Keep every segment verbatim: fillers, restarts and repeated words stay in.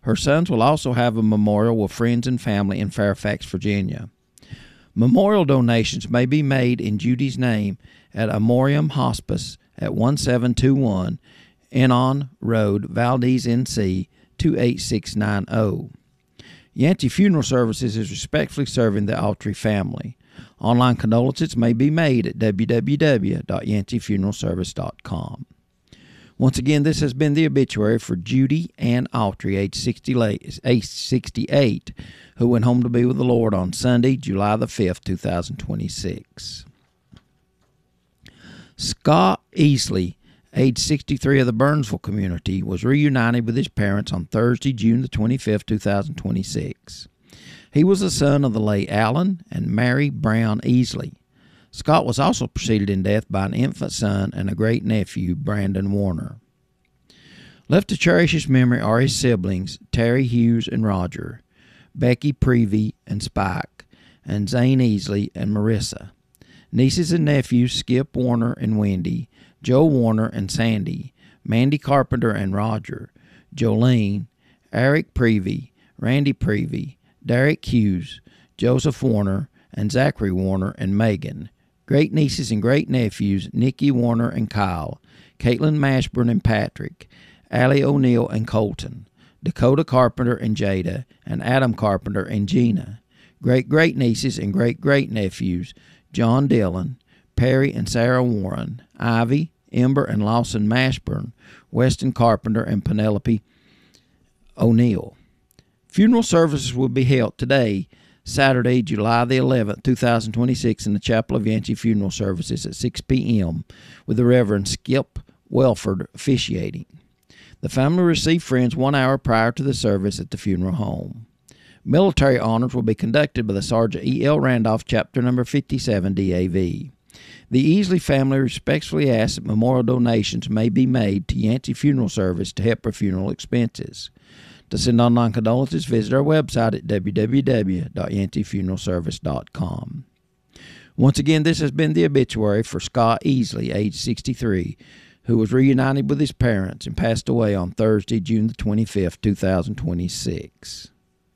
Her sons will also have a memorial with friends and family in Fairfax, Virginia. Memorial donations may be made in Judy's name at Amorium Hospice at one seven two one Enon Road, Valdez, N C two eight six nine zero. Yancey Funeral Services is respectfully serving the Autry family. Online condolences may be made at w w w dot yancey funeral service dot com. Once again, this has been the obituary for Judy Ann Autry, age sixty-eight, who went home to be with the Lord on Sunday, July the fifth, two thousand twenty-six. Scott Easley, age sixty-three, of the Burnsville community, was reunited with his parents on Thursday, June the twenty-fifth, two thousand twenty-six. He was the son of the late Alan and Mary Brown Easley. Scott was also preceded in death by an infant son and a great-nephew, Brandon Warner. Left to cherish his memory are his siblings, Terry Hughes and Roger, Becky Prevey and Spike, and Zane Easley and Marissa. Nieces and nephews, Skip Warner and Wendy, Joe Warner and Sandy, Mandy Carpenter and Roger, Jolene, Eric Prevey, Randy Prevey, Derek Hughes, Joseph Warner, and Zachary Warner and Megan. Great-nieces and great-nephews, Nikki Warner and Kyle, Caitlin Mashburn and Patrick, Allie O'Neill and Colton, Dakota Carpenter and Jada, and Adam Carpenter and Gina. Great-great-nieces and great-great-nephews, John Dillon, Perry and Sarah Warren, Ivy, Ember and Lawson Mashburn, Weston Carpenter and Penelope O'Neill. Funeral services will be held today, Saturday, July the eleventh, two thousand twenty-six, in the Chapel of Yancey Funeral Services at six p.m. with the Reverend Skip Welford officiating. The family will receive friends one hour prior to the service at the funeral home. Military honors will be conducted by the Sergeant E L. Randolph, Chapter Number fifty-seven, D A V. The Easley family respectfully asks that memorial donations may be made to Yancey Funeral Service to help her funeral expenses. To send online condolences, visit our website at w w w dot yancey funeral service dot com. Once again, this has been the obituary for Scott Easley, age sixty-three, who was reunited with his parents and passed away on Thursday, June the twenty-fifth, two thousand twenty-six.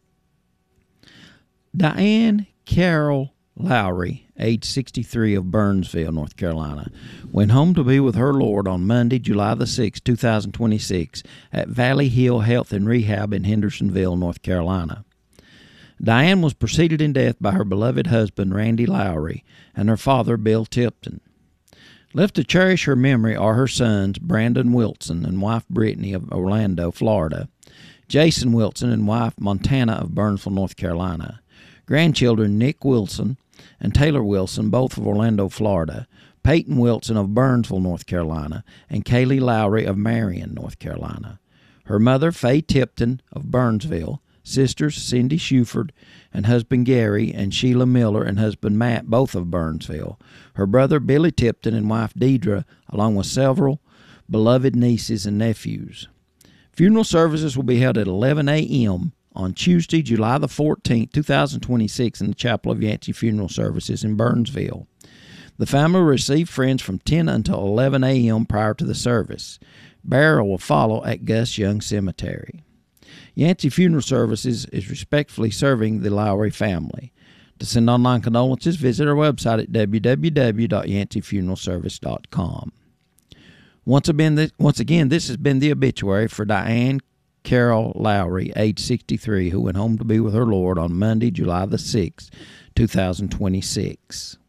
Diane Carol Lowry, age sixty-three, of Burnsville, North Carolina, went home to be with her Lord on Monday, July the sixth, two thousand twenty-six, at Valley Hill Health and Rehab in Hendersonville, North Carolina. Diane was preceded in death by her beloved husband, Randy Lowry, and her father, Bill Tipton. Left to cherish her memory are her sons, Brandon Wilson and wife Brittany of Orlando, Florida, Jason Wilson and wife Montana of Burnsville, North Carolina, grandchildren Nick Wilson and Taylor Wilson, both of Orlando, Florida, Peyton Wilson of Burnsville, North Carolina, and Kaylee Lowry of Marion, North Carolina. Her mother, Faye Tipton of Burnsville, sisters Cindy Shuford and husband Gary, and Sheila Miller and husband Matt, both of Burnsville. Her brother, Billy Tipton, and wife Deidre, along with several beloved nieces and nephews. Funeral services will be held at eleven a.m. on Tuesday, July the fourteenth, two thousand twenty-six, in the Chapel of Yancey Funeral Services in Burnsville. The family will receive friends from ten until eleven a.m. prior to the service. Burial will follow at Gus Young Cemetery. Yancey Funeral Services is respectfully serving the Lowry family. To send online condolences, visit our website at w w w dot yancey funeral service dot com. Once again, this, once again, this has been the obituary for Diane Carol Lowry, age sixty-three, who went home to be with her Lord on Monday, July the sixth, two thousand twenty-six.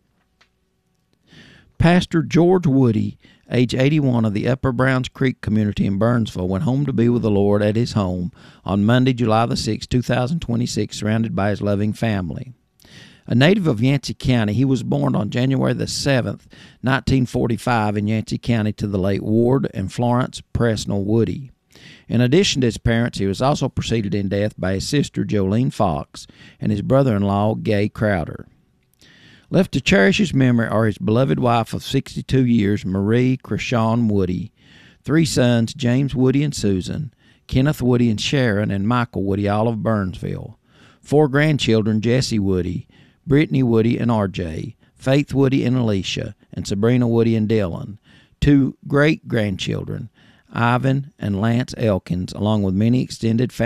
Pastor George Woody, age eighty-one, of the Upper Browns Creek community in Burnsville, went home to be with the Lord at his home on Monday, July the sixth, two thousand twenty-six, surrounded by his loving family. A native of Yancey County, he was born on January the seventh, nineteen forty-five, in Yancey County to the late Ward and Florence Presnell Woody. In addition to his parents, he was also preceded in death by his sister, Jolene Fox, and his brother-in-law, Gay Crowder. Left to cherish his memory are his beloved wife of sixty-two years, Marie Krishan Woody, three sons, James Woody and Susan, Kenneth Woody and Sharon, and Michael Woody, all of Burnsville, four grandchildren, Jesse Woody, Brittany Woody and R J, Faith Woody and Alicia, and Sabrina Woody and Dylan, two great-grandchildren, Ivan and Lance Elkins, along with many extended family